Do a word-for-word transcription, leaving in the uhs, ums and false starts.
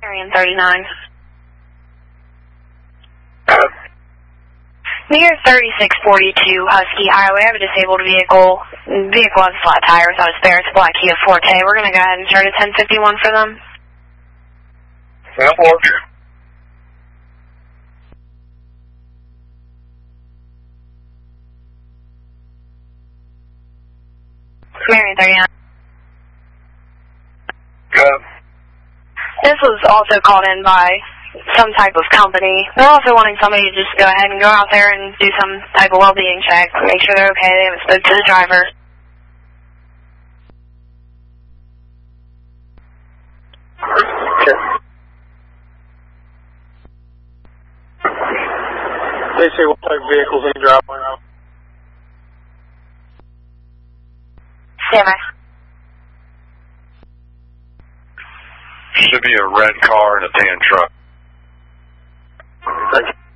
Marion thirty-nine. Uh, Near thirty-six forty-two Husky Highway, I have a disabled vehicle. The vehicle has a flat tire without a spare. It's a black Kia Forte. We're going to go ahead and start a ten fifty-one for them. that works. Marion thirty-nine. Uh, This was also called in by some type of company. They're also wanting somebody to just go ahead and go out there and do some type of well-being check, make sure they're okay. They haven't spoke to the driver. okay. They say what type of vehicles they drive around. Stand by. Should be a red car and a tan truck. Thank you.